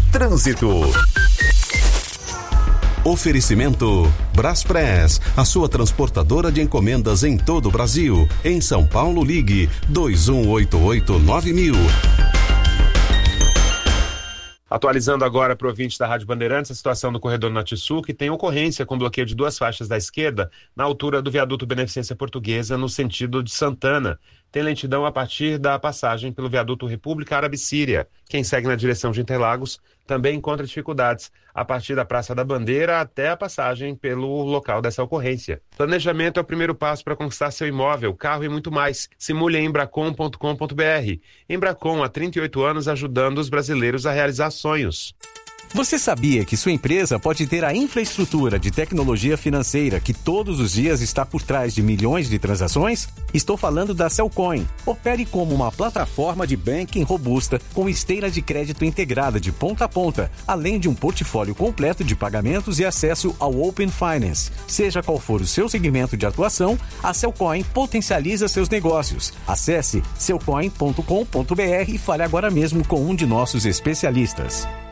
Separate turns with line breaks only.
Trânsito. Oferecimento Braspress, a sua transportadora de encomendas em todo o Brasil. Em São Paulo, ligue 2188-9000.
Atualizando agora para o ouvinte da Rádio Bandeirantes, a situação do corredor Norte-Sul, que tem ocorrência com bloqueio de 2 faixas da esquerda na altura do viaduto Beneficência Portuguesa, no sentido de Santana. Tem lentidão a partir da passagem pelo viaduto República Árabe-Síria. Quem segue na direção de Interlagos também encontra dificuldades a partir da Praça da Bandeira até a passagem pelo local dessa ocorrência. Planejamento é o primeiro passo para conquistar seu imóvel, carro e muito mais. Simule em embracon.com.br. Embracon, há 38 anos ajudando os brasileiros a realizar sonhos.
Você sabia que sua empresa pode ter a infraestrutura de tecnologia financeira que todos os dias está por trás de milhões de transações? Estou falando da Cellcoin. Opere como uma plataforma de banking robusta com esteira de crédito integrada de ponta a ponta, além de um portfólio completo de pagamentos e acesso ao Open Finance. Seja qual for o seu segmento de atuação, a Cellcoin potencializa seus negócios. Acesse cellcoin.com.br e fale agora mesmo com um de nossos especialistas.